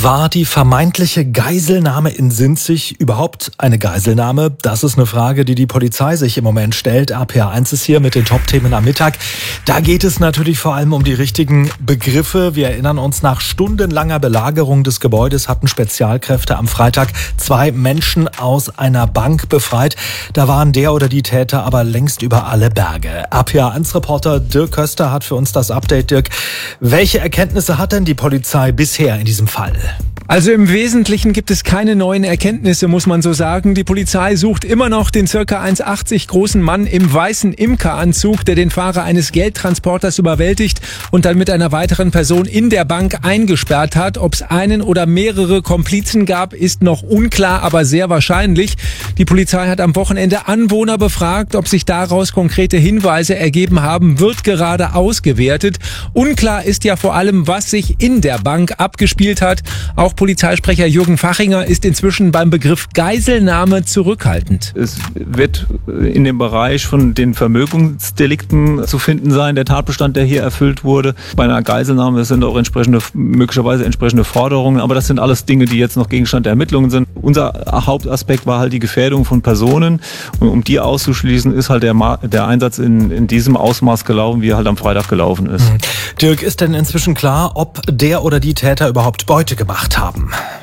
War die vermeintliche Geiselnahme in Sinzig überhaupt eine Geiselnahme? Das ist eine Frage, die die Polizei sich im Moment stellt. RPA1 ist hier mit den Top-Themen am Mittag. Da geht es natürlich vor allem um die richtigen Begriffe. Wir erinnern uns, nach stundenlanger Belagerung des Gebäudes hatten Spezialkräfte am Freitag 2 Menschen aus einer Bank befreit. Da waren der oder die Täter aber längst über alle Berge. RPA1-Reporter Dirk Köster hat für uns das Update. Dirk, welche Erkenntnisse hat denn die Polizei bisher in diesem Fall? Also im Wesentlichen gibt es keine neuen Erkenntnisse, muss man so sagen. Die Polizei sucht immer noch den ca. 1,80 großen Mann im weißen Imkeranzug, der den Fahrer eines Geldtransporters überwältigt und dann mit einer weiteren Person in der Bank eingesperrt hat. Ob es einen oder mehrere Komplizen gab, ist noch unklar, aber sehr wahrscheinlich. Die Polizei hat am Wochenende Anwohner befragt. Ob sich daraus konkrete Hinweise ergeben haben, wird gerade ausgewertet. Unklar ist ja vor allem, was sich in der Bank abgespielt hat. Auch Polizeisprecher Jürgen Fachinger ist inzwischen beim Begriff Geiselnahme zurückhaltend. Es wird in dem Bereich von den Vermögensdelikten zu finden sein, der Tatbestand, der hier erfüllt wurde. Bei einer Geiselnahme sind auch möglicherweise entsprechende Forderungen, aber das sind alles Dinge, die jetzt noch Gegenstand der Ermittlungen sind. Unser Hauptaspekt war halt die Gefährdung von Personen, und um die auszuschließen, ist halt der Einsatz in diesem Ausmaß gelaufen, wie er halt am Freitag gelaufen ist. Dirk, ist denn inzwischen klar, ob der oder die Täter überhaupt Beute gemacht haben?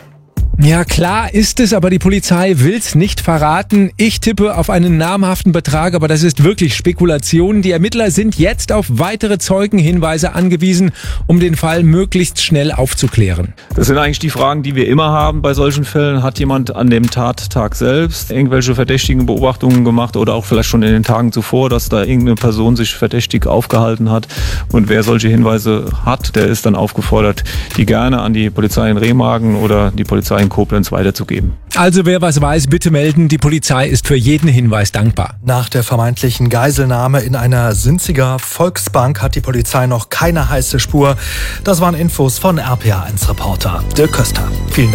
Ja, klar ist es, aber die Polizei will's nicht verraten. Ich tippe auf einen namhaften Betrag, aber das ist wirklich Spekulation. Die Ermittler sind jetzt auf weitere Zeugenhinweise angewiesen, um den Fall möglichst schnell aufzuklären. Das sind eigentlich die Fragen, die wir immer haben bei solchen Fällen. Hat jemand an dem Tattag selbst irgendwelche verdächtigen Beobachtungen gemacht oder auch vielleicht schon in den Tagen zuvor, dass da irgendeine Person sich verdächtig aufgehalten hat? Und wer solche Hinweise hat, der ist dann aufgefordert, die gerne an die Polizei in Remagen oder die Polizei in Koblenz weiterzugeben. Also wer was weiß, bitte melden. Die Polizei ist für jeden Hinweis dankbar. Nach der vermeintlichen Geiselnahme in einer Sinziger Volksbank hat die Polizei noch keine heiße Spur. Das waren Infos von RPA1-Reporter Dirk Köster. Vielen Dank.